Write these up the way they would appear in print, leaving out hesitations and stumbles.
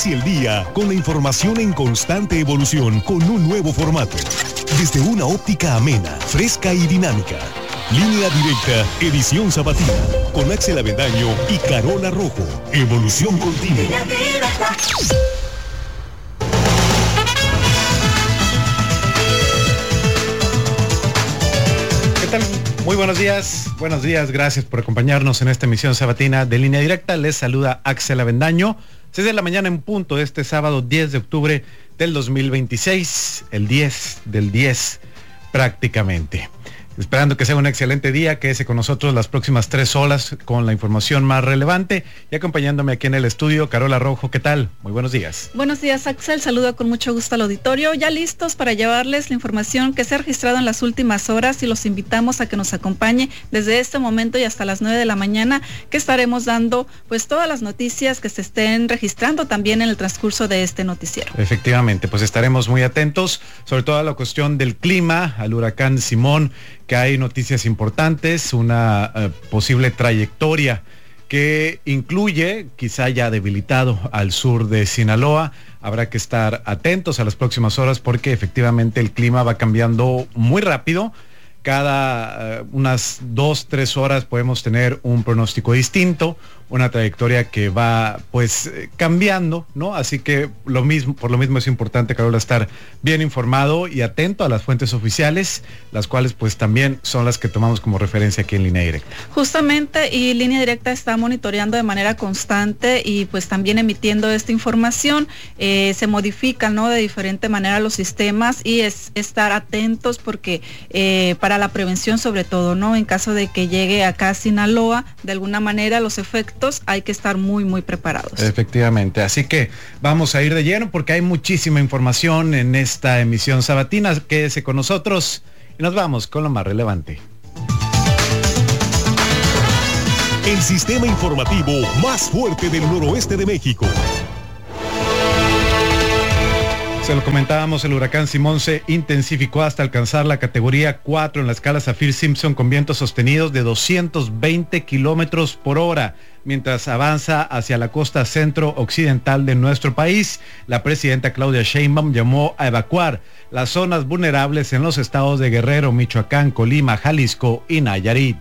Inicie el día con la información en constante evolución con un nuevo formato. Desde una óptica amena, fresca y dinámica. Línea Directa, edición sabatina, con Axel Avendaño y Carola Rojo. Evolución continua. ¿Qué tal? Muy buenos días, gracias por acompañarnos en esta emisión sabatina de Línea Directa. Les saluda Axel Avendaño. 6 de la mañana en punto este sábado 10 de octubre del 2026, el 10 del 10 prácticamente. Esperando que sea un excelente día, quédese con nosotros las próximas 3 horas con la información más relevante y acompañándome aquí en el estudio, Carola Rojo, ¿qué tal? Muy buenos días. Buenos días, Axel, saludo con mucho gusto al auditorio, ya listos para llevarles la información que se ha registrado en las últimas horas y los invitamos a que nos acompañe desde este momento y hasta las 9 de la mañana, que estaremos dando pues todas las noticias que se estén registrando también en el transcurso de este noticiero. Efectivamente, pues estaremos muy atentos, sobre todo a la cuestión del clima, al huracán Simón, que hay noticias importantes, una posible trayectoria que incluye, quizá ya debilitado al sur de Sinaloa. Habrá que estar atentos a las próximas horas porque efectivamente el clima va cambiando muy rápido. Cada unas 2-3 horas podemos tener un pronóstico distinto, una trayectoria que va pues cambiando, ¿no? Así que por lo mismo es importante, Carola, estar bien informado y atento a las fuentes oficiales, las cuales pues también son las que tomamos como referencia aquí en Línea Directa. Justamente, y Línea Directa está monitoreando de manera constante y pues también emitiendo esta información. Se modifican, ¿no?, de diferente manera los sistemas y es estar atentos porque para la prevención sobre todo, ¿no? En caso de que llegue acá a Sinaloa, de alguna manera los efectos hay que estar muy preparados. Efectivamente, así que vamos a ir de lleno porque hay muchísima información en esta emisión sabatina. Quédese con nosotros y nos vamos con lo más relevante. El sistema informativo más fuerte del noroeste de México. Se lo comentábamos, el huracán Simón se intensificó hasta alcanzar la categoría 4 en la escala Saffir-Simpson con vientos sostenidos de 220 kilómetros por hora. Mientras avanza hacia la costa centro-occidental de nuestro país, la presidenta Claudia Sheinbaum llamó a evacuar las zonas vulnerables en los estados de Guerrero, Michoacán, Colima, Jalisco y Nayarit.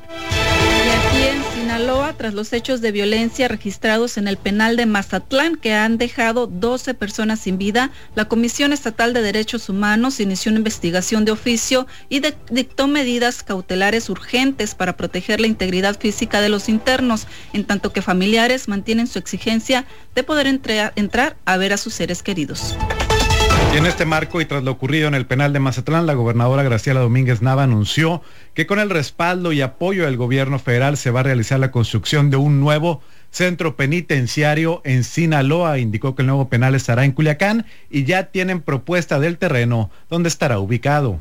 Tras los hechos de violencia registrados en el penal de Mazatlán, que han dejado 12 personas sin vida, la Comisión Estatal de Derechos Humanos inició una investigación de oficio y dictó medidas cautelares urgentes para proteger la integridad física de los internos, en tanto que familiares mantienen su exigencia de poder entrar a ver a sus seres queridos. Y en este marco y tras lo ocurrido en el penal de Mazatlán, la gobernadora Graciela Domínguez Nava anunció que con el respaldo y apoyo del gobierno federal se va a realizar la construcción de un nuevo centro penitenciario en Sinaloa. Indicó que el nuevo penal estará en Culiacán y ya tienen propuesta del terreno donde estará ubicado.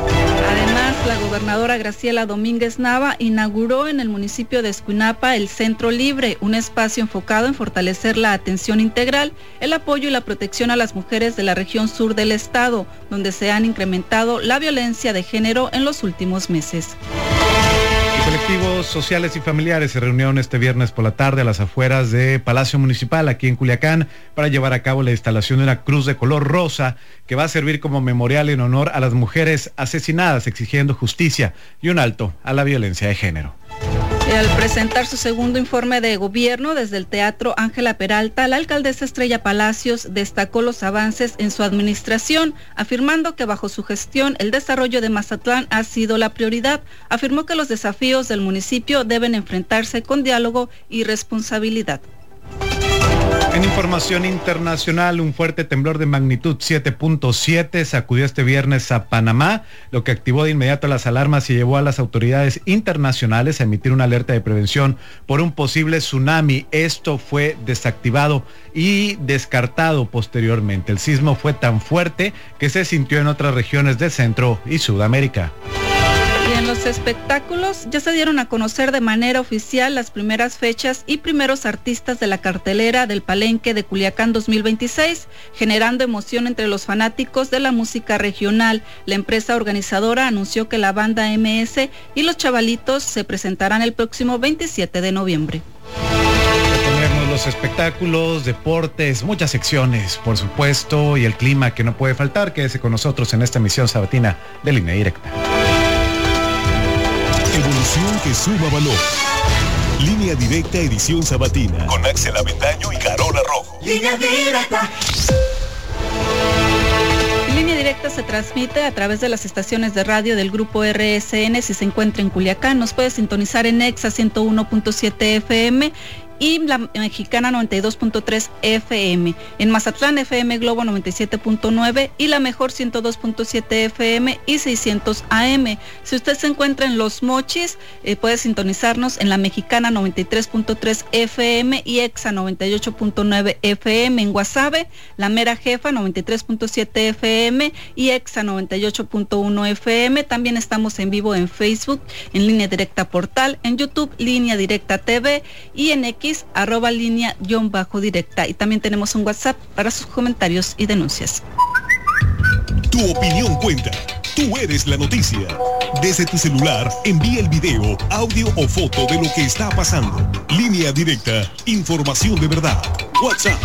La gobernadora Graciela Domínguez Nava inauguró en el municipio de Escuinapa el Centro Libre, un espacio enfocado en fortalecer la atención integral, el apoyo y la protección a las mujeres de la región sur del estado, donde se han incrementado la violencia de género en los últimos meses. Colectivos sociales y familiares se reunieron este viernes por la tarde a las afueras de Palacio Municipal aquí en Culiacán para llevar a cabo la instalación de una cruz de color rosa que va a servir como memorial en honor a las mujeres asesinadas, exigiendo justicia y un alto a la violencia de género. Al presentar su segundo informe de gobierno desde el Teatro Ángela Peralta, la alcaldesa Estrella Palacios destacó los avances en su administración, afirmando que bajo su gestión el desarrollo de Mazatlán ha sido la prioridad. Afirmó que los desafíos del municipio deben enfrentarse con diálogo y responsabilidad. En información internacional, un fuerte temblor de magnitud 7.7 sacudió este viernes a Panamá, lo que activó de inmediato las alarmas y llevó a las autoridades internacionales a emitir una alerta de prevención por un posible tsunami. Esto fue desactivado y descartado posteriormente. El sismo fue tan fuerte que se sintió en otras regiones de Centro y Sudamérica. Y en los espectáculos ya se dieron a conocer de manera oficial las primeras fechas y primeros artistas de la cartelera del Palenque de Culiacán 2026, generando emoción entre los fanáticos de la música regional. La empresa organizadora anunció que la banda MS y los Chavalitos se presentarán el próximo 27 de noviembre. los espectáculos, deportes, muchas secciones, por supuesto, y el clima que no puede faltar. Quédese con nosotros en esta emisión sabatina de Línea Directa. Evolución que suma valor. Línea Directa edición sabatina con Axel Avendaño y Carola Rojo. Línea Directa. Línea Directa se transmite a través de las estaciones de radio del grupo RSN. Si se encuentra en Culiacán, nos puede sintonizar en EXA 101.7 FM y la Mexicana 92.3 FM, en Mazatlán FM Globo 97.9 y la Mejor 102.7 FM y 600 AM. Si usted se encuentra en Los Mochis, puede sintonizarnos en la Mexicana 93.3 FM y EXA 98.9 FM, en Guasave, la Mera Jefa 93.7 FM y EXA 98.1 FM. También estamos en vivo en Facebook, en Línea Directa Portal, en YouTube Línea Directa TV y en X @línea_directa, y también tenemos un WhatsApp para sus comentarios y denuncias. Tu opinión cuenta. Tú eres la noticia. Desde tu celular, envía el video, audio o foto de lo que está pasando. Línea Directa, información de verdad. WhatsApp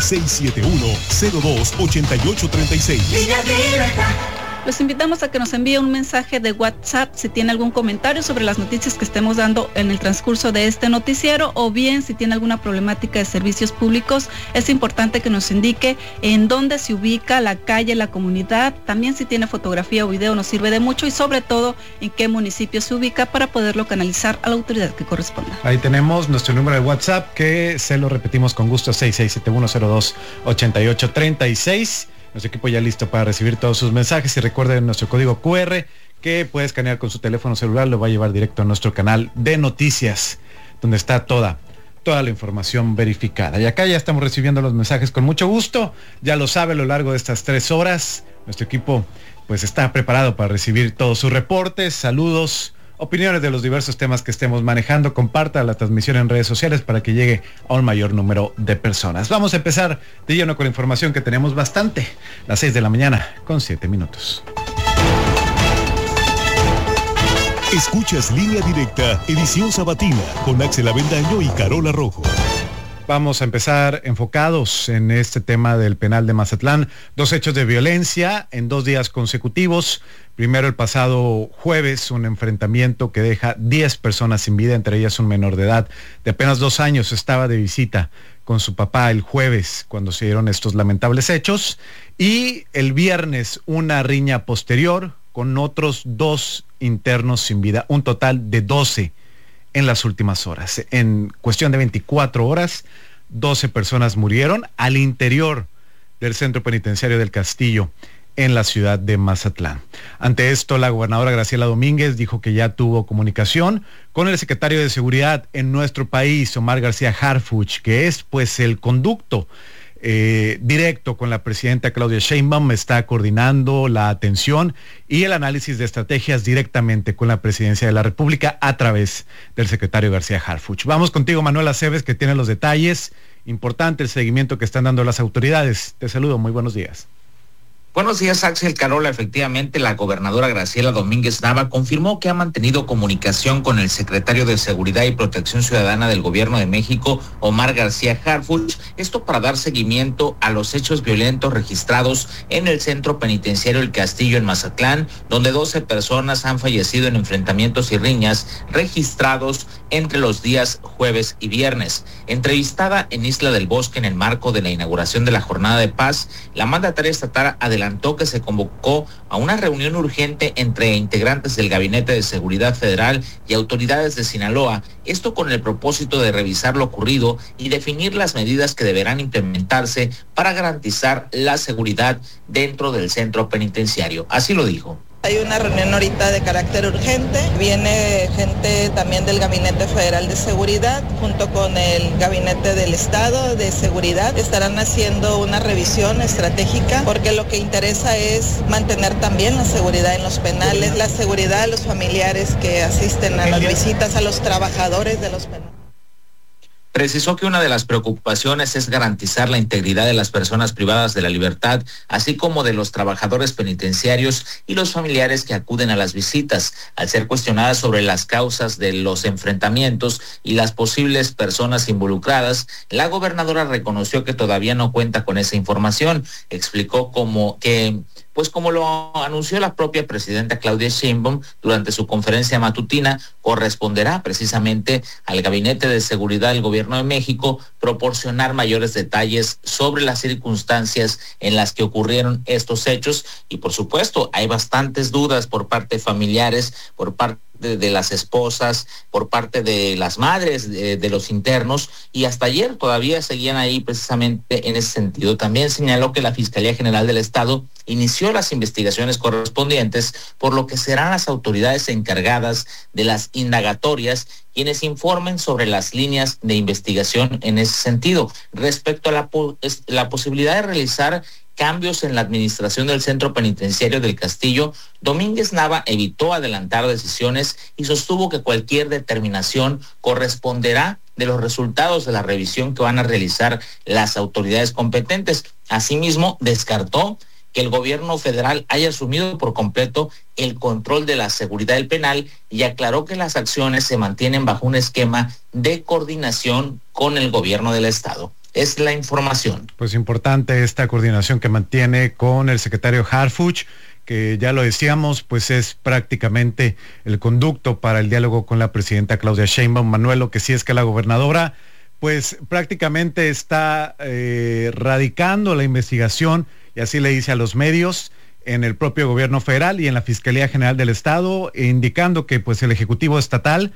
6671-028836. Línea Directa. Los invitamos a que nos envíe un mensaje de WhatsApp si tiene algún comentario sobre las noticias que estemos dando en el transcurso de este noticiero, o bien si tiene alguna problemática de servicios públicos. Es importante que nos indique en dónde se ubica, la calle, la comunidad. También si tiene fotografía o video nos sirve de mucho, y sobre todo en qué municipio se ubica para poderlo canalizar a la autoridad que corresponda. Ahí tenemos nuestro número de WhatsApp, que se lo repetimos con gusto: 6671028836. Nuestro equipo ya listo para recibir todos sus mensajes, y recuerden nuestro código QR que puede escanear con su teléfono celular, lo va a llevar directo a nuestro canal de noticias, donde está toda la información verificada. Y acá ya estamos recibiendo los mensajes con mucho gusto. Ya lo sabe, a lo largo de estas 3 horas, nuestro equipo pues está preparado para recibir todos sus reportes, saludos, opiniones de los diversos temas que estemos manejando. Comparta la transmisión en redes sociales para que llegue a un mayor número de personas. Vamos a empezar de lleno con la información, que tenemos bastante. Las 6 de la mañana con 7 minutos. Escuchas Línea Directa, edición sabatina, con Axel Avendaño y Carola Rojo. Vamos a empezar enfocados en este tema del penal de Mazatlán. 2 hechos de violencia en 2 días consecutivos. Primero, el pasado jueves, un enfrentamiento que deja 10 personas sin vida, entre ellas un menor de edad de apenas 2 años. Estaba de visita con su papá el jueves cuando se dieron estos lamentables hechos. Y el viernes, una riña posterior con otros 2 internos sin vida, un total de 12 en las últimas horas. En cuestión de 24 horas, 12 personas murieron al interior del centro penitenciario del Castillo, en la ciudad de Mazatlán. Ante esto, la gobernadora Graciela Domínguez dijo que ya tuvo comunicación con el secretario de Seguridad en nuestro país, Omar García Harfuch, que es pues el conducto directo con la presidenta Claudia Sheinbaum. Está coordinando la atención y el análisis de estrategias directamente con la presidencia de la República a través del secretario García Harfuch. Vamos contigo, Manuel Aceves, que tiene los detalles. Importante el seguimiento que están dando las autoridades. Te saludo, muy buenos días. Buenos días, Axel, Carola. Efectivamente, la gobernadora Graciela Domínguez Nava confirmó que ha mantenido comunicación con el secretario de Seguridad y Protección Ciudadana del Gobierno de México, Omar García Harfuch, esto para dar seguimiento a los hechos violentos registrados en el centro penitenciario El Castillo en Mazatlán, donde 12 personas han fallecido en enfrentamientos y riñas registrados entre los días jueves y viernes. Entrevistada en Isla del Bosque en el marco de la inauguración de la Jornada de Paz, la mandataria estatal adelantó que se convocó a una reunión urgente entre integrantes del Gabinete de Seguridad Federal y autoridades de Sinaloa, esto con el propósito de revisar lo ocurrido y definir las medidas que deberán implementarse para garantizar la seguridad dentro del centro penitenciario. Así lo dijo. Hay una reunión ahorita de carácter urgente, viene gente también del Gabinete Federal de Seguridad junto con el Gabinete del Estado de Seguridad. Estarán haciendo una revisión estratégica porque lo que interesa es mantener también la seguridad en los penales, la seguridad de los familiares que asisten a las visitas, a los trabajadores de los penales. Precisó que una de las preocupaciones es garantizar la integridad de las personas privadas de la libertad, así como de los trabajadores penitenciarios y los familiares que acuden a las visitas. Al ser cuestionada sobre las causas de los enfrentamientos y las posibles personas involucradas, la gobernadora reconoció que todavía no cuenta con esa información. Explicó como lo anunció la propia presidenta Claudia Sheinbaum durante su conferencia matutina, corresponderá precisamente al Gabinete de Seguridad del Gobierno de México proporcionar mayores detalles sobre las circunstancias en las que ocurrieron estos hechos. Y por supuesto, hay bastantes dudas por parte de familiares, por parte de las esposas, por parte de las madres de los internos, y hasta ayer todavía seguían ahí precisamente en ese sentido. También señaló que la Fiscalía General del Estado inició las investigaciones correspondientes, por lo que serán las autoridades encargadas de las indagatorias quienes informen sobre las líneas de investigación en ese sentido. Respecto a la posibilidad de realizar cambios en la administración del Centro Penitenciario del Castillo, Domínguez Nava evitó adelantar decisiones y sostuvo que cualquier determinación corresponderá de los resultados de la revisión que van a realizar las autoridades competentes. Asimismo, descartó que el gobierno federal haya asumido por completo el control de la seguridad del penal y aclaró que las acciones se mantienen bajo un esquema de coordinación con el gobierno del estado. Es la información. Pues importante esta coordinación que mantiene con el secretario Harfuch, que ya lo decíamos, pues es prácticamente el conducto para el diálogo con la presidenta Claudia Sheinbaum. Manuel, lo que sí es que la gobernadora pues prácticamente está radicando la investigación, y así le dice a los medios, en el propio gobierno federal y en la Fiscalía General del Estado, indicando que pues el Ejecutivo Estatal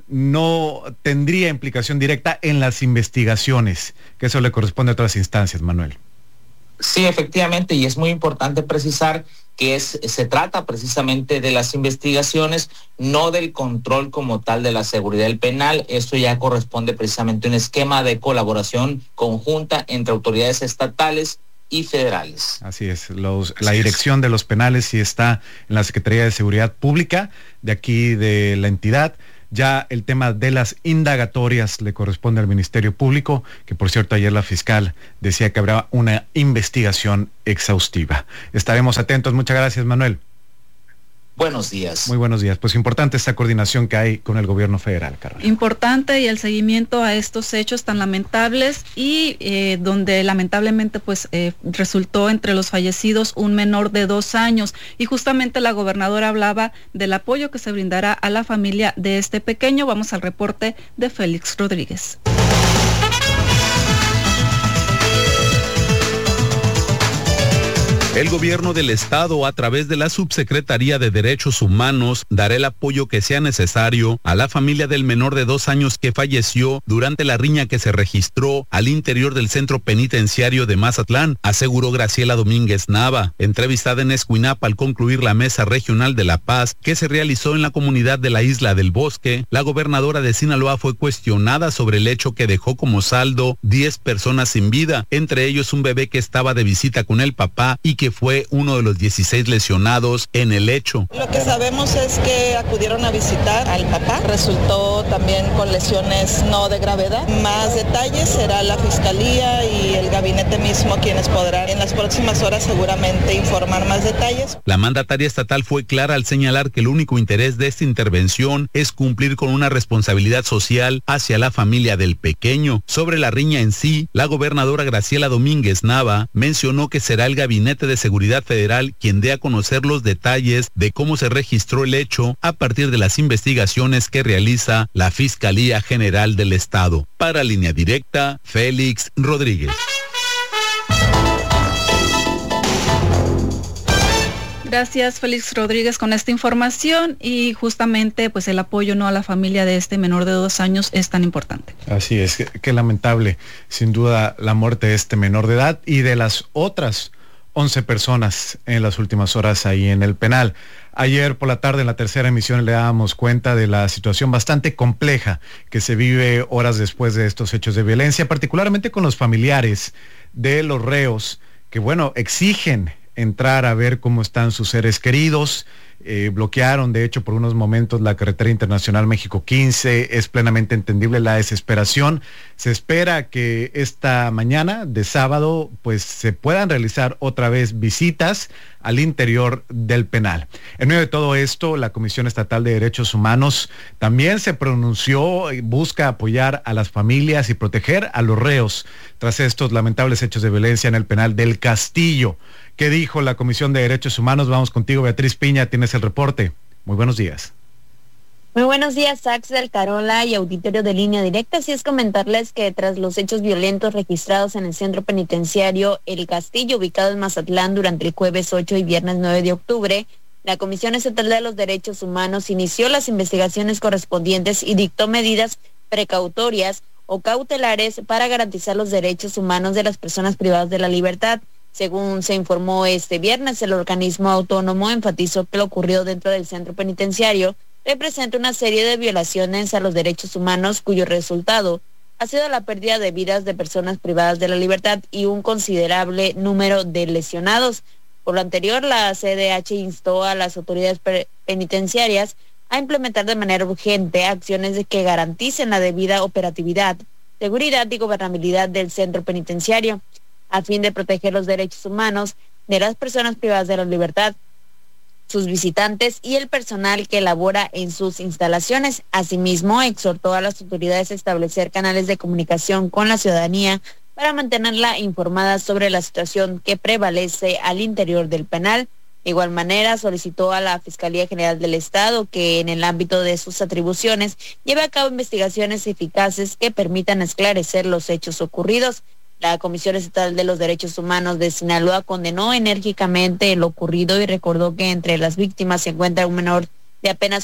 no tendría implicación directa en las investigaciones, que eso le corresponde a otras instancias, Manuel. Sí, efectivamente, y es muy importante precisar que se trata precisamente de las investigaciones, no del control como tal de la seguridad del penal. Esto ya corresponde precisamente a un esquema de colaboración conjunta entre autoridades estatales y federales. Así es, la dirección de los penales sí está en la Secretaría de Seguridad Pública de aquí de la entidad. Ya el tema de las indagatorias le corresponde al Ministerio Público, que por cierto ayer la fiscal decía que habrá una investigación exhaustiva. Estaremos atentos. Muchas gracias, Manuel. Buenos días. Muy buenos días. Pues importante esta coordinación que hay con el gobierno federal, Carolina. Importante, y el seguimiento a estos hechos tan lamentables y donde lamentablemente pues resultó entre los fallecidos un menor de 2 años, y justamente la gobernadora hablaba del apoyo que se brindará a la familia de este pequeño. Vamos al reporte de Félix Rodríguez. El gobierno del estado, a través de la Subsecretaría de Derechos Humanos, dará el apoyo que sea necesario a la familia del menor de 2 años que falleció durante la riña que se registró al interior del Centro Penitenciario de Mazatlán, aseguró Graciela Domínguez Nava, entrevistada en Escuinapa al concluir la Mesa Regional de la Paz que se realizó en la comunidad de la Isla del Bosque. La gobernadora de Sinaloa fue cuestionada sobre el hecho que dejó como saldo 10 personas sin vida, entre ellos un bebé que estaba de visita con el papá y que fue uno de los 16 lesionados en el hecho. Lo que sabemos es que acudieron a visitar al papá, resultó también con lesiones no de gravedad. Más detalles será la Fiscalía y el gabinete mismo quienes podrán en las próximas horas seguramente informar más detalles. La mandataria estatal fue clara al señalar que el único interés de esta intervención es cumplir con una responsabilidad social hacia la familia del pequeño. Sobre la riña en sí, la gobernadora Graciela Domínguez Nava mencionó que será el Gabinete de Seguridad Federal quien dé a conocer los detalles de cómo se registró el hecho a partir de las investigaciones que realiza la Fiscalía General del Estado. Para Línea Directa, Félix Rodríguez. Gracias, Félix Rodríguez, con esta información, y justamente pues el apoyo a la familia de este menor de 2 años es tan importante. Así es, qué lamentable, sin duda, la muerte de este menor de edad y de las otras 11 personas en las últimas horas ahí en el penal. Ayer por la tarde en la tercera emisión le dábamos cuenta de la situación bastante compleja que se vive horas después de estos hechos de violencia, particularmente con los familiares de los reos que, bueno, exigen entrar a ver cómo están sus seres queridos, bloquearon de hecho por unos momentos la carretera internacional México 15, es plenamente entendible la desesperación. Se espera que esta mañana de sábado pues se puedan realizar otra vez visitas al interior del penal. En medio de todo esto, la Comisión Estatal de Derechos Humanos también se pronunció y busca apoyar a las familias y proteger a los reos tras estos lamentables hechos de violencia en el penal del Castillo. ¿Qué dijo la Comisión de Derechos Humanos? Vamos contigo, Beatriz Piña, tienes el reporte. Muy buenos días. Muy buenos días, Axel, Carola y auditorio de Línea Directa. Así es, comentarles que tras los hechos violentos registrados en el centro penitenciario El Castillo, ubicado en Mazatlán, durante el jueves 8 y viernes 9 de octubre, la Comisión Estatal de los Derechos Humanos inició las investigaciones correspondientes y dictó medidas precautorias o cautelares para garantizar los derechos humanos de las personas privadas de la libertad. Según se informó este viernes, el organismo autónomo enfatizó que lo ocurrido dentro del centro penitenciario representa una serie de violaciones a los derechos humanos cuyo resultado ha sido la pérdida de vidas de personas privadas de la libertad y un considerable número de lesionados. Por lo anterior, la CDH instó a las autoridades penitenciarias a implementar de manera urgente acciones que garanticen la debida operatividad, seguridad y gobernabilidad del centro penitenciario, a fin de proteger los derechos humanos de las personas privadas de la libertad, sus visitantes y el personal que labora en sus instalaciones. Asimismo, exhortó a las autoridades a establecer canales de comunicación con la ciudadanía para mantenerla informada sobre la situación que prevalece al interior del penal. De igual manera, solicitó a la Fiscalía General del Estado que, en el ámbito de sus atribuciones, lleve a cabo investigaciones eficaces que permitan esclarecer los hechos ocurridos. La Comisión Estatal de los Derechos Humanos de Sinaloa condenó enérgicamente lo ocurrido y recordó que entre las víctimas se encuentra un menor de apenas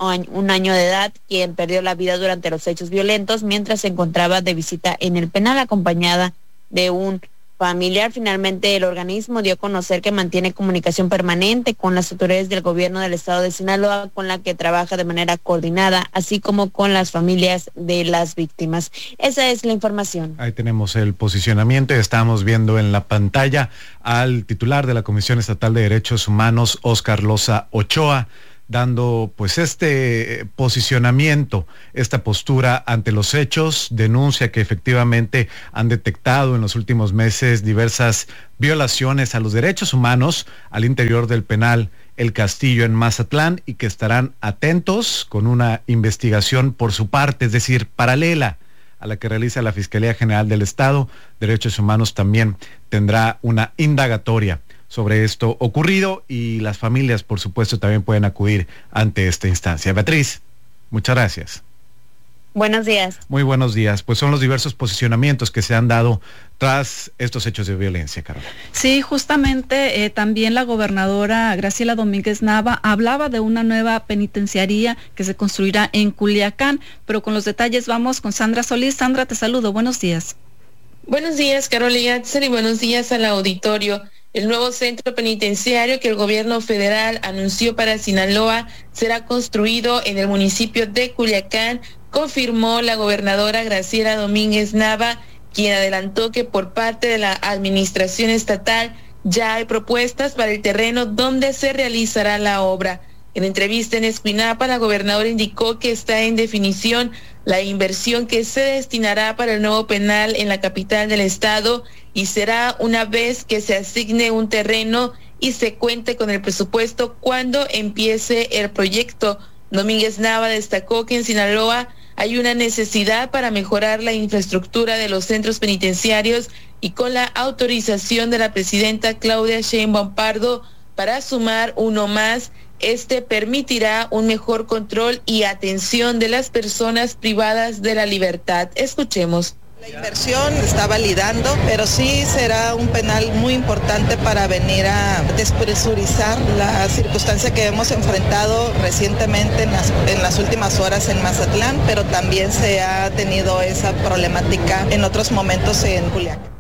un año de edad, quien perdió la vida durante los hechos violentos mientras se encontraba de visita en el penal acompañada de un familiar. Finalmente, el organismo dio a conocer que mantiene comunicación permanente con las autoridades del gobierno del estado de Sinaloa, con la que trabaja de manera coordinada, así como con las familias de las víctimas. Esa es la información. Ahí tenemos el posicionamiento y estamos viendo en la pantalla al titular de la Comisión Estatal de Derechos Humanos, Óscar Loza Ochoa, dando pues este posicionamiento, esta postura ante los hechos. Denuncia que efectivamente han detectado en los últimos meses diversas violaciones a los derechos humanos al interior del penal El Castillo en Mazatlán y que estarán atentos con una investigación por su parte, es decir, paralela a la que realiza la Fiscalía General del Estado. Derechos Humanos también tendrá una indagatoria sobre esto ocurrido y las familias, por supuesto, también pueden acudir ante esta instancia. Beatriz, muchas gracias. Buenos días. Muy buenos días. Pues son los diversos posicionamientos que se han dado tras estos hechos de violencia, Carol. Sí, justamente también la gobernadora Graciela Domínguez Nava hablaba de una nueva penitenciaría que se construirá en Culiacán, pero con los detalles vamos con Sandra Solís. Sandra, te saludo. Buenos días. Buenos días, Carol y Axel, y buenos días al auditorio. El nuevo centro penitenciario que el gobierno federal anunció para Sinaloa será construido en el municipio de Culiacán, confirmó la gobernadora Graciela Domínguez Nava, quien adelantó que por parte de la administración estatal ya hay propuestas para el terreno donde se realizará la obra. En entrevista en Escuinapa, la gobernadora indicó que está en definición la inversión que se destinará para el nuevo penal en la capital del estado y será una vez que se asigne un terreno y se cuente con el presupuesto cuando empiece el proyecto. Domínguez Nava destacó que en Sinaloa hay una necesidad para mejorar la infraestructura de los centros penitenciarios y con la autorización de la presidenta Claudia Sheinbaum Pardo para sumar uno más, este permitirá un mejor control y atención de las personas privadas de la libertad. Escuchemos. La inversión está validando, pero sí será un penal muy importante para venir a despresurizar la circunstancia que hemos enfrentado recientemente en las últimas horas en Mazatlán, pero también se ha tenido esa problemática en otros momentos en Culiacán.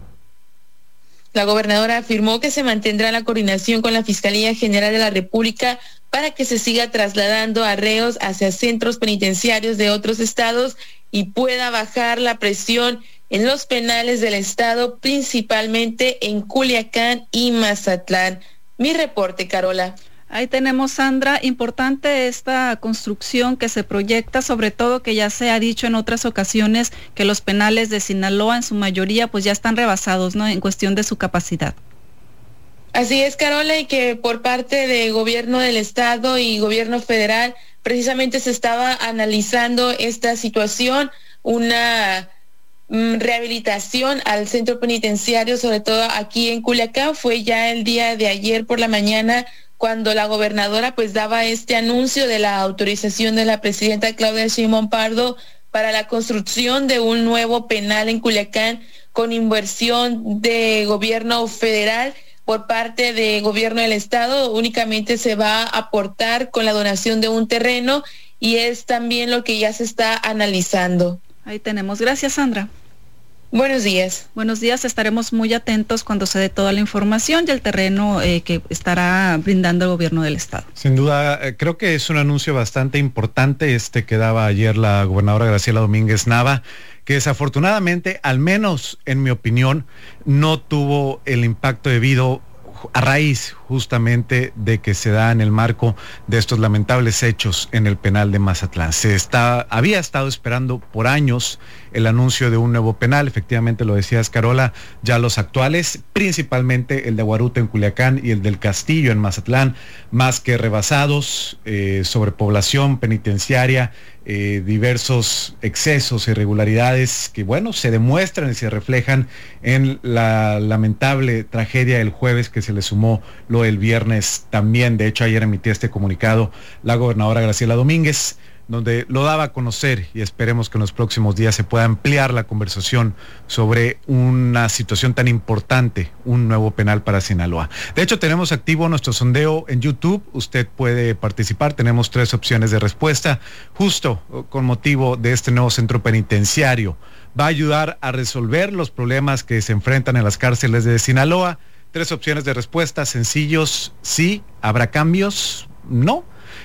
La gobernadora afirmó que se mantendrá la coordinación con la Fiscalía General de la República para que se siga trasladando a reos hacia centros penitenciarios de otros estados y pueda bajar la presión en los penales del estado, principalmente en Culiacán y Mazatlán. Mi reporte, Carola. Ahí tenemos, Sandra, importante esta construcción que se proyecta, sobre todo que ya se ha dicho en otras ocasiones que los penales de Sinaloa en su mayoría pues ya están rebasados, ¿no?, en cuestión de su capacidad. Así es, Carola, y que por parte del gobierno del estado y gobierno federal precisamente se estaba analizando esta situación, una rehabilitación al centro penitenciario, sobre todo aquí en Culiacán. Fue ya el día de ayer por la mañana cuando la gobernadora pues daba este anuncio de la autorización de la presidenta Claudia Sheinbaum Pardo para la construcción de un nuevo penal en Culiacán con inversión de gobierno federal. Por parte de gobierno del estado únicamente se va a aportar con la donación de un terreno y es también lo que ya se está analizando. Ahí tenemos. Gracias, Sandra. Buenos días. Buenos días, estaremos muy atentos cuando se dé toda la información y el terreno que estará brindando el gobierno del estado. Sin duda, creo que es un anuncio bastante importante que daba ayer la gobernadora Graciela Domínguez Nava, que desafortunadamente, al menos en mi opinión, no tuvo el impacto debido a raíz justamente de que se da en el marco de estos lamentables hechos en el penal de Mazatlán. Había estado esperando por años el anuncio de un nuevo penal, efectivamente lo decías, Carola, ya los actuales, principalmente el de Guaruta en Culiacán y el del Castillo en Mazatlán, más que rebasados, sobrepoblación penitenciaria, diversos excesos, irregularidades que, bueno, se demuestran y se reflejan en la lamentable tragedia del jueves que se le sumó lo del viernes también. De hecho, ayer emitía este comunicado la gobernadora Graciela Domínguez, donde lo daba a conocer, y esperemos que en los próximos días se pueda ampliar la conversación sobre una situación tan importante, un nuevo penal para Sinaloa. De hecho, tenemos activo nuestro sondeo en YouTube, usted puede participar, tenemos 3 opciones de respuesta, justo con motivo de este nuevo centro penitenciario. Va a ayudar a resolver los problemas que se enfrentan en las cárceles de Sinaloa. 3 opciones de respuesta, sencillos: sí. ¿Habrá cambios? No.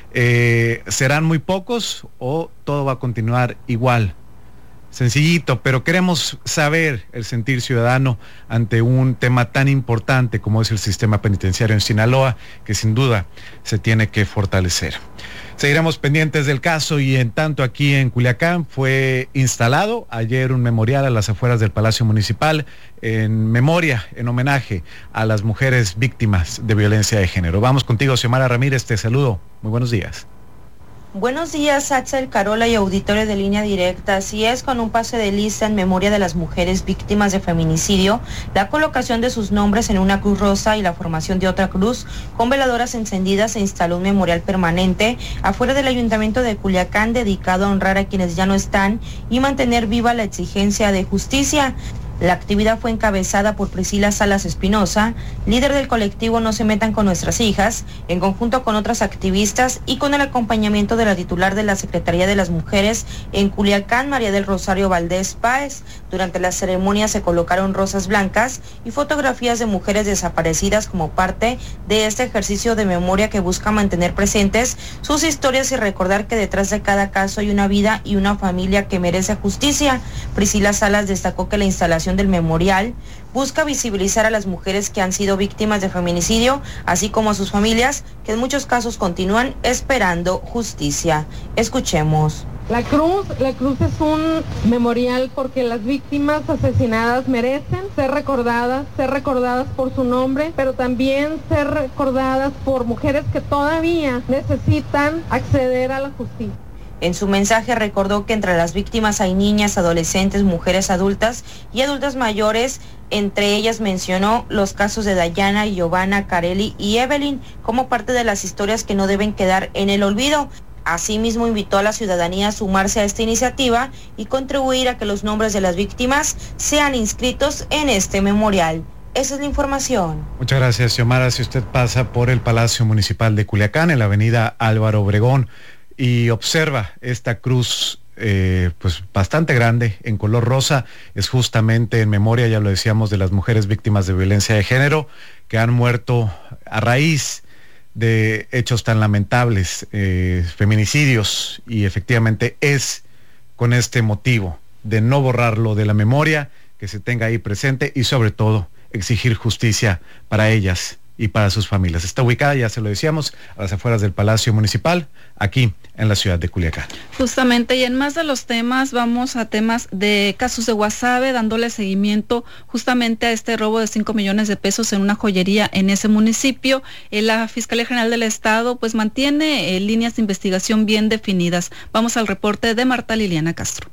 ¿Serán muy pocos o todo va a continuar igual? Sencillito, pero queremos saber el sentir ciudadano ante un tema tan importante como es el sistema penitenciario en Sinaloa, que sin duda se tiene que fortalecer. Seguiremos pendientes del caso, y en tanto aquí en Culiacán fue instalado ayer un memorial a las afueras del Palacio Municipal en memoria, en homenaje a las mujeres víctimas de violencia de género. Vamos contigo, Xiomara Ramírez, te saludo. Muy buenos días. Buenos días, Axel, Carola y auditorio de Línea Directa. Así es, con un pase de lista en memoria de las mujeres víctimas de feminicidio, la colocación de sus nombres en una cruz rosa y la formación de otra cruz con veladoras encendidas, se instaló un memorial permanente afuera del Ayuntamiento de Culiacán dedicado a honrar a quienes ya no están y mantener viva la exigencia de justicia. La actividad fue encabezada por Priscila Salas Espinosa, líder del colectivo No se metan con nuestras hijas, en conjunto con otras activistas y con el acompañamiento de la titular de la Secretaría de las Mujeres en Culiacán, María del Rosario Valdés Páez. Durante la ceremonia se colocaron rosas blancas y fotografías de mujeres desaparecidas como parte de este ejercicio de memoria que busca mantener presentes sus historias y recordar que detrás de cada caso hay una vida y una familia que merece justicia. Priscila Salas destacó que la instalación del memorial busca visibilizar a las mujeres que han sido víctimas de feminicidio, así como a sus familias, que en muchos casos continúan esperando justicia. Escuchemos. La cruz es un memorial porque las víctimas asesinadas merecen ser recordadas por su nombre, pero también ser recordadas por mujeres que todavía necesitan acceder a la justicia. En su mensaje recordó que entre las víctimas hay niñas, adolescentes, mujeres adultas y adultas mayores. Entre ellas mencionó los casos de Dayana, Giovanna, Kareli y Evelyn como parte de las historias que no deben quedar en el olvido. Asimismo, invitó a la ciudadanía a sumarse a esta iniciativa y contribuir a que los nombres de las víctimas sean inscritos en este memorial. Esa es la información. Muchas gracias, Xiomara. Si usted pasa por el Palacio Municipal de Culiacán, en la avenida Álvaro Obregón, y observa esta cruz pues bastante grande en color rosa, es justamente en memoria, ya lo decíamos, de las mujeres víctimas de violencia de género que han muerto a raíz de hechos tan lamentables, feminicidios, y efectivamente es con este motivo de no borrarlo de la memoria, que se tenga ahí presente y sobre todo exigir justicia para ellas y para sus familias. Está ubicada, ya se lo decíamos, a las afueras del Palacio Municipal, aquí en la ciudad de Culiacán. Justamente, y en más de los temas, vamos a temas de casos de Guasave, dándole seguimiento justamente a este robo de 5 millones de pesos en una joyería en ese municipio. La Fiscalía General del Estado pues mantiene líneas de investigación bien definidas. Vamos al reporte de Marta Liliana Castro.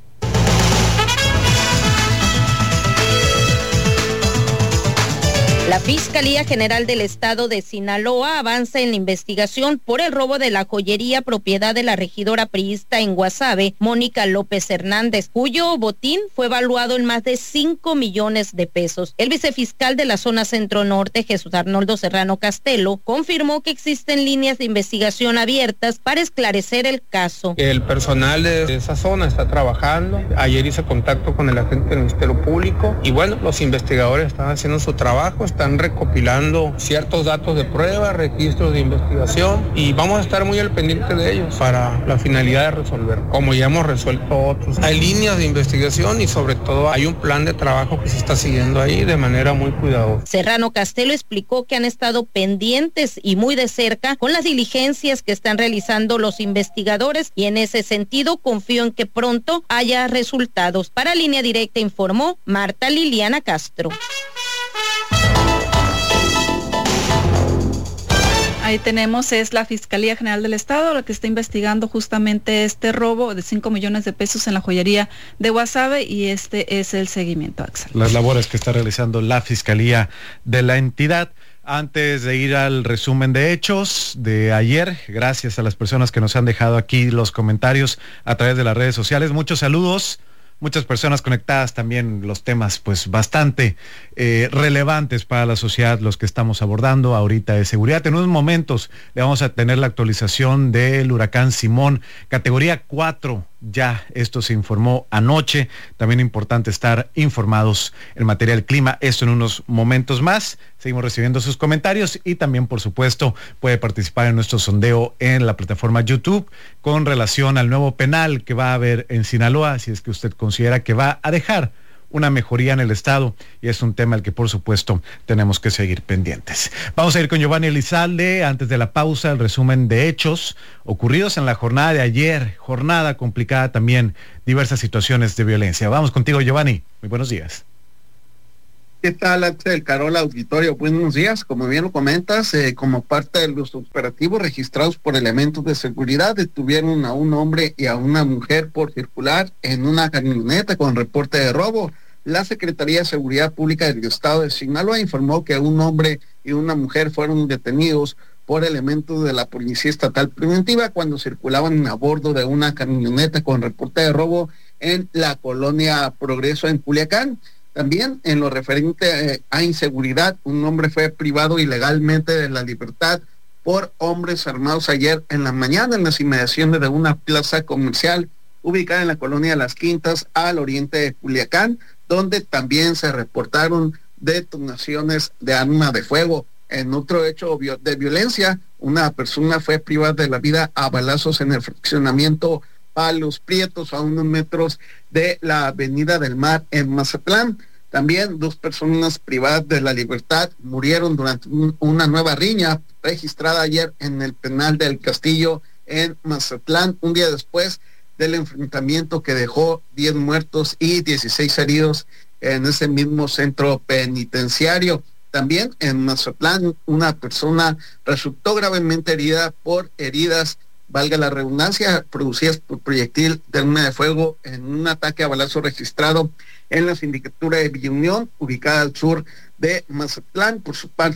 La Fiscalía General del Estado de Sinaloa avanza en la investigación por el robo de la joyería propiedad de la regidora priista en Guasave, Mónica López Hernández, cuyo botín fue evaluado en más de 5 millones de pesos. El vicefiscal de la zona centro-norte, Jesús Arnoldo Serrano Castelo, confirmó que existen líneas de investigación abiertas para esclarecer el caso. El personal de esa zona está trabajando. Ayer hice contacto con el agente del Ministerio Público y bueno, los investigadores están haciendo su trabajo, están recopilando ciertos datos de prueba, registros de investigación y vamos a estar muy al pendiente de ellos para la finalidad de resolver, como ya hemos resuelto otros. Hay líneas de investigación y sobre todo hay un plan de trabajo que se está siguiendo ahí de manera muy cuidadosa. Serrano Castelo explicó que han estado pendientes y muy de cerca con las diligencias que están realizando los investigadores y en ese sentido confío en que pronto haya resultados. Para Línea Directa informó Marta Liliana Castro. Ahí tenemos, es la Fiscalía General del Estado la que está investigando justamente este robo de 5 millones de pesos en la joyería de Guasave y este es el seguimiento, Axel. Las labores que está realizando la Fiscalía de la entidad. Antes de ir al resumen de hechos de ayer, gracias a las personas que nos han dejado aquí los comentarios a través de las redes sociales. Muchos saludos. Muchas personas conectadas también, los temas pues bastante relevantes para la sociedad, los que estamos abordando ahorita de seguridad. En unos momentos le vamos a tener la actualización del huracán Simón, categoría 4. Ya esto se informó anoche, también importante estar informados en materia del clima, esto en unos momentos más. Seguimos recibiendo sus comentarios y también, por supuesto, puede participar en nuestro sondeo en la plataforma YouTube con relación al nuevo penal que va a haber en Sinaloa, si es que usted considera que va a dejar una mejoría en el estado y es un tema al que por supuesto tenemos que seguir pendientes. Vamos a ir con Giovanni Elizalde antes de la pausa, el resumen de hechos ocurridos en la jornada de ayer, jornada complicada también, diversas situaciones de violencia. Vamos contigo, Giovanni, muy buenos días. ¿Qué tal, Axel, Carola, auditorio? Buenos días. Como bien lo comentas, como parte de los operativos registrados por elementos de seguridad, detuvieron a un hombre y a una mujer por circular en una camioneta con reporte de robo. La Secretaría de Seguridad Pública del Estado de Sinaloa informó que un hombre y una mujer fueron detenidos por elementos de la Policía Estatal Preventiva cuando circulaban a bordo de una camioneta con reporte de robo en la colonia Progreso en Culiacán. También en lo referente a inseguridad, un hombre fue privado ilegalmente de la libertad por hombres armados ayer en la mañana en las inmediaciones de una plaza comercial ubicada en la colonia Las Quintas al oriente de Culiacán, donde también se reportaron detonaciones de arma de fuego. En otro hecho de violencia, una persona fue privada de la vida a balazos en el fraccionamiento Palos Prietos, a unos metros de la Avenida del Mar en Mazatlán. También 2 personas privadas de la libertad murieron durante una nueva riña registrada ayer en el penal del Castillo en Mazatlán, un día después del enfrentamiento que dejó 10 muertos y 16 heridos en ese mismo centro penitenciario. También en Mazatlán una persona resultó gravemente herida por heridas, valga la redundancia, producidas por proyectil de arma de fuego en un ataque a balazo registrado en la sindicatura de Villa Unión, ubicada al sur de Mazatlán. Por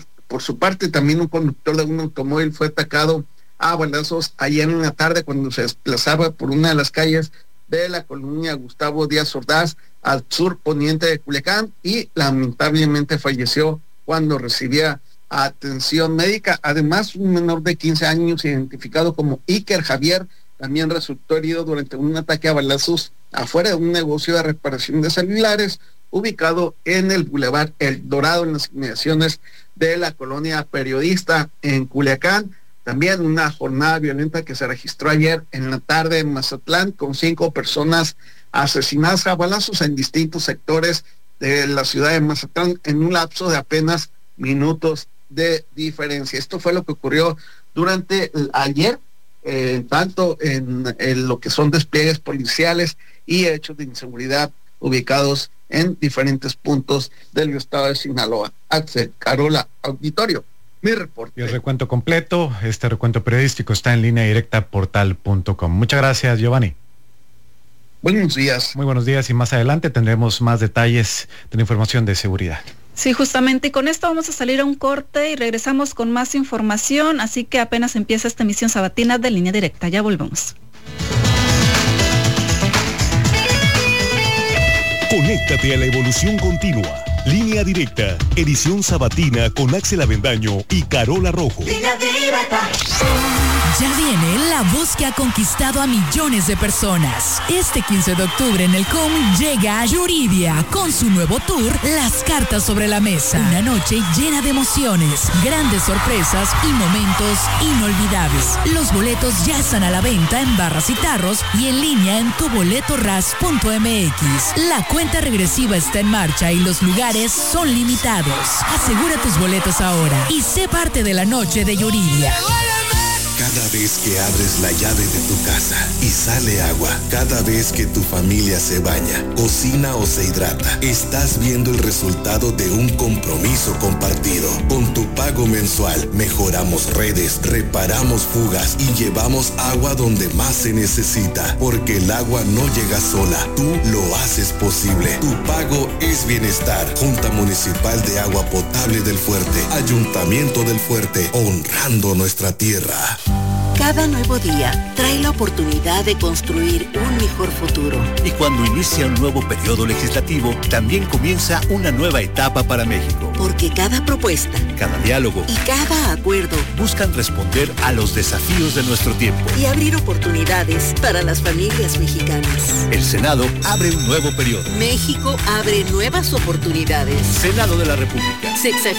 su parte, también un conductor de un automóvil fue atacado a balazos ayer en la tarde cuando se desplazaba por una de las calles de la colonia Gustavo Díaz Ordaz al sur poniente de Culiacán y lamentablemente falleció cuando recibía atención médica. Además, un menor de 15 años identificado como Iker Javier también resultó herido durante un ataque a balazos afuera de un negocio de reparación de celulares ubicado en el Boulevard El Dorado, en las inmediaciones de la colonia Periodista en Culiacán. También una jornada violenta que se registró ayer en la tarde en Mazatlán con 5 personas asesinadas a balazos en distintos sectores de la ciudad de Mazatlán en un lapso de apenas minutos de diferencia. Esto fue lo que ocurrió durante ayer, tanto en lo que son despliegues policiales y hechos de inseguridad ubicados en diferentes puntos del estado de Sinaloa. Axel, Carola, auditorio, mi reporte. Y el recuento completo, este recuento periodístico está en línea directa portal.com. Muchas gracias, Giovanni. Buenos días. Muy buenos días, y más adelante tendremos más detalles de la información de seguridad. Sí, justamente, y con esto vamos a salir a un corte y regresamos con más información, así que apenas empieza esta emisión sabatina de Línea Directa. Ya volvemos. Conéctate a la evolución continua. Línea Directa, edición sabatina con Axel Avendaño y Carola Rojo. Línea Directa. Ya viene la voz que ha conquistado a millones de personas. Este 15 de octubre en el COM llega a Yuridia con su nuevo tour Las Cartas sobre la Mesa. Una noche llena de emociones, grandes sorpresas y momentos inolvidables. Los boletos ya están a la venta en barras y tarros y en línea en tuboletoras.mx. La cuenta regresiva está en marcha y los lugares son limitados. Asegura tus boletos ahora y sé parte de la noche de Yuridia. Cada vez que abres la llave de tu casa y sale agua, cada vez que tu familia se baña, cocina o se hidrata, estás viendo el resultado de un compromiso compartido. Con tu pago mensual, mejoramos redes, reparamos fugas y llevamos agua donde más se necesita. Porque el agua no llega sola, tú lo haces posible. Tu pago es bienestar. Junta Municipal de Agua Potable del Fuerte, Ayuntamiento del Fuerte, honrando nuestra tierra. Cada nuevo día trae la oportunidad de construir un mejor futuro. Y cuando inicia un nuevo periodo legislativo, también comienza una nueva etapa para México. Porque cada propuesta, cada diálogo y cada acuerdo buscan responder a los desafíos de nuestro tiempo y abrir oportunidades para las familias mexicanas. El Senado abre un nuevo periodo. México abre nuevas oportunidades. Senado de la República.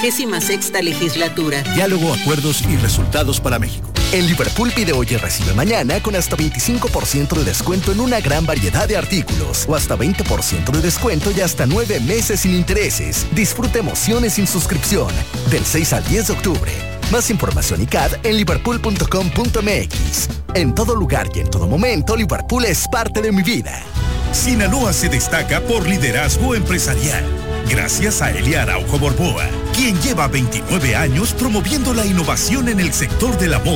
66ª legislatura. Diálogo, acuerdos y resultados para México. En Liverpool pide hoy y recibe mañana con hasta 25% de descuento en una gran variedad de artículos o hasta 20% de descuento y hasta 9 meses sin intereses. Disfruta emociones sin suscripción del 6 al 10 de octubre. Más información y CAD en liverpool.com.mx. En todo lugar y en todo momento, Liverpool es parte de mi vida. Sinaloa se destaca por liderazgo empresarial. Gracias a Elia Araujo Borboa, quien lleva 29 años promoviendo la innovación en el sector de la moda.